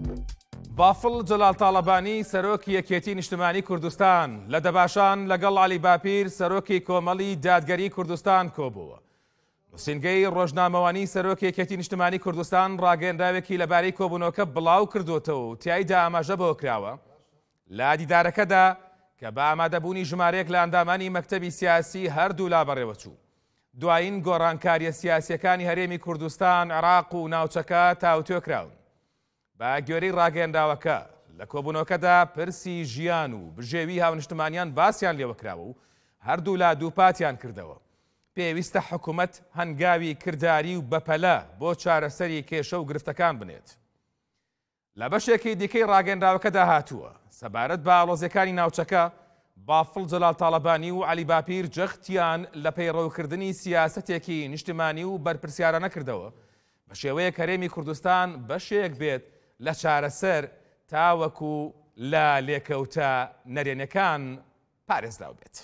بافڵ جەلال تاڵەبانی سەرۆکی یەکێتی نیشتمانی کوردستان لە دەباشان لەگەڵ عەلی باپیر سەرۆکی کۆمەڵی دادگەری کوردستان کۆبووە. نووسینگەی ڕۆژنامەوانی سەرۆکی یەکێتی نیشتمانی کوردستان ڕاگەیەندراوێکی لەبارەی کۆبوونەوەکە بڵاو کردوتەوە و تیایدا ئاماژە بۆ کراوە لە دیدارەکەدا کە بە ئامادەبوونی ژمارەیەک لە ئەندامانی مەکتەبی سیاسی هەردوو لابەڕێوە چوو. دوایین گۆڕانکاریە سیاسیەکانی هەرێمی کوردستان، عێراق و ناوچەکە تاوتوێ کراون. بە گوێرەی ڕاگەیەندراوەکە لە کۆبوونەوەکەدا پرسی ژیان و بژێوی هاونیشتمانیان باسییان لێوە کراوە و هەردوو لا دووپاتیان کردەوە. پێویستە حکوومەت هەنگاوی کردداری و بەپەلە بۆ چارەسەری کێشە و گرفتەکان بنێت. لە بەشێکی دیکەی ڕاگەیەندراوەکەدا هاتووە سەبارەت بە ئاڵۆزیەکانی ناوچەکە بافڵ جەلال تاڵەبانی و عەلی باپیر جەختیان لە پەیڕەوکردنی سیاسەتێکی نیشتمانی و بەرپرسیارانە کردەوە بە شێوەیەک هەرێمی کوردستان بەشێک بێت لە چارەسەر تاوەکو لە لێکەوتە نەرێنەکان پارێزراو بێت.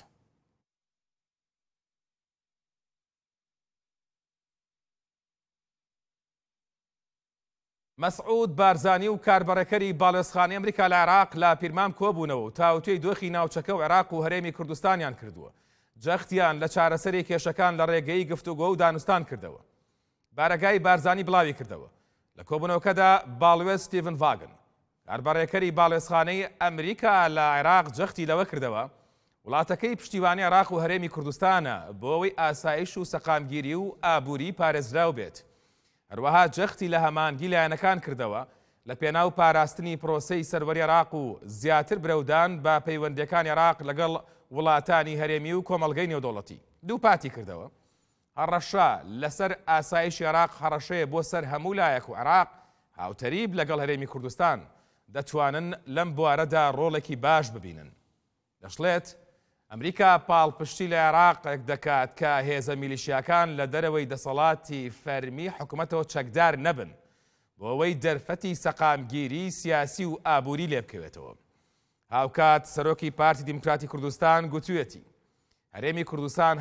مەسعود بارزانی و کاربەڕەکەری باڵێۆزخانەی ئەمریکا لە عێراق لە پیرمام کۆبوونەوە و تاوتوێی دۆخی ناوچەکە و عێراق و هەرێمی کوردستانیان کردووە. جەختیان لە چارەسەری کێشەکان لە ڕێگەی گفتوگۆ و دانوستان کردەوە. بارەگای بارزانی بڵاوی کردەوە. لە کۆبوونەوەکەدا باڵوێز ستیڤن ڤاگن کاربەڕێکەری باڵێۆزخانەی ئەمریکا لە عێراق جەختی لەوە کردەوە وڵاتەکەی پشتیوانی عێراق و هەرێمی کوردستانە بۆ ئەوەی ئاسایش و سەقامگیری و ئابووری پارێزراو بێت. هەروەها جەختی لە هەمانگی لایەنەکان کردەوە لە پێناو پاراستنی پرۆسەی سەروەری عێراق و زیاتر برەودان بە پەیوەندیەکانی عێراق لەگەڵ وڵاتانی هەرێمی و کۆمەڵگەی نێودەوڵەتی. دووپاتی کردەوە. هەڕەشە لەسەر ئاسایشی عێراق هەڕەشەیە بۆ سەر هەموو لایەک و عێراق هاوتەریب لەگەڵ هەرێمی کوردستان دەتوانن لەم بوارەدا ڕۆڵێکی باش ببینن. دەشڵێت ئەمریکا پاڵپشتی لە عێراقێک دەکات کە هێزە میلیشیاکان لە دەرەوەی دەسەڵاتی فەرمی حکوومەتەوە چەکدار نەبن بۆ ئەوەی دەرفەتی سەقامگیری سیاسی و ئابووری لێ بکەوێتەوە. هاوکات سەرۆکی پارتی دیموکراتی کوردستان گوتوویەتی هەرێمی کوردستان